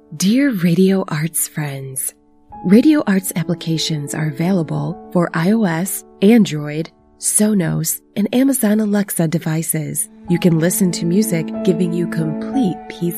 Dear Radio Arts friends, Radio Arts applications are available for iOS, Android, Sonos, and Amazon Alexa devices. You can listen to music giving you complete peace